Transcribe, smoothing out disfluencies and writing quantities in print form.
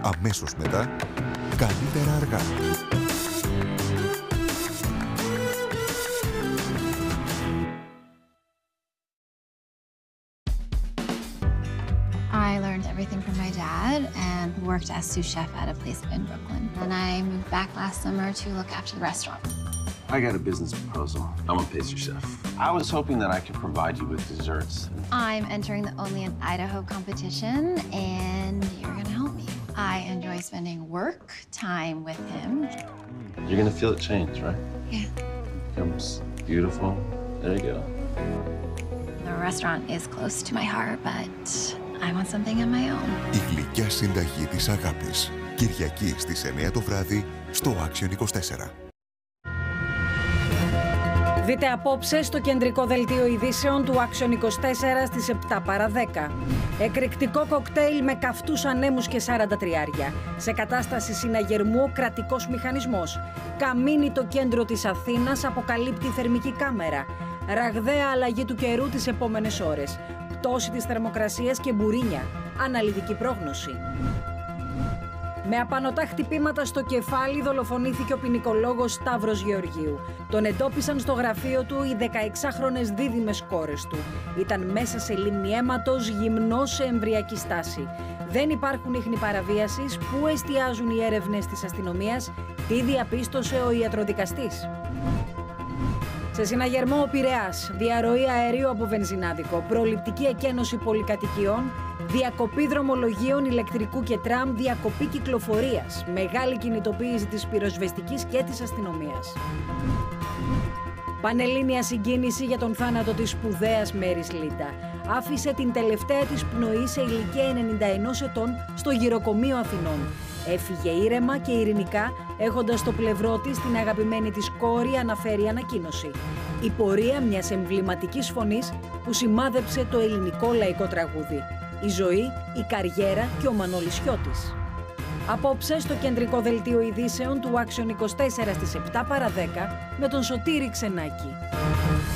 Αμέσως μετά, καλύτερα αργά. I learned everything from my dad and worked as sous chef at a place in Brooklyn. Then I moved back last summer to look after the restaurant. I got a business proposal. I'm a pastry chef. I was hoping that I could provide you with desserts. I'm entering the Only in Idaho competition, and you're gonna help me. I enjoy spending work time with him. You're gonna feel it change, right? Yeah. Becomes beautiful. There you go. The restaurant is close to my heart, but I want something of my own. Η γλυκιά συνταγή της αγάπης. Κυριακή στις 9 το βράδυ στο Action 24. Δείτε απόψε στο κεντρικό δελτίο ειδήσεων του Action 24 στις 7 παρά 10. Εκρηκτικό κοκτέιλ με καυτούς ανέμους και 40 τριάρια. Σε κατάσταση συναγερμού ο κρατικός μηχανισμός. Καμίνι το κέντρο της Αθήνας αποκαλύπτει θερμική κάμερα. Ραγδαία αλλαγή του καιρού τις επόμενες ώρες. Πτώση της θερμοκρασίας και μπουρίνια. Αναλυτική πρόγνωση. Με απανωτά χτυπήματα στο κεφάλι δολοφονήθηκε ο ποινικολόγος Σταύρος Γεωργίου. Τον εντόπισαν στο γραφείο του οι 16χρονες δίδυμες κόρες του. Ήταν μέσα σε λίμνη αίματος, γυμνός σε εμβρυακή στάση. Δεν υπάρχουν ίχνη παραβίασης. Πού εστιάζουν οι έρευνες της αστυνομίας? Τι διαπίστωσε ο ιατροδικαστής? Σε συναγερμό ο Πειραιάς, διαρροή αερίου από βενζινάδικο, προληπτική εκένωση πολυκατοικιών, διακοπή δρομολογίων ηλεκτρικού και τραμ, διακοπή κυκλοφορίας, μεγάλη κινητοποίηση της πυροσβεστικής και της αστυνομίας. Πανελλήνια συγκίνηση για τον θάνατο της σπουδαίας Μέρης Λίντα. Άφησε την τελευταία της πνοή σε ηλικία 91 ετών στο γυροκομείο Αθηνών. Έφυγε ήρεμα και ειρηνικά, έχοντας στο πλευρό της την αγαπημένη της κόρη, αναφέρει η ανακοίνωση. Η πορεία μιας εμβληματικής φωνής που σημάδεψε το ελληνικό λαϊκό τραγούδι. Η ζωή, η καριέρα και ο Μανώλης Σιώτης. Απόψε στο κεντρικό δελτίο ειδήσεων του Action 24 στις 7 παρά 10 με τον Σωτήρη Ξενάκη.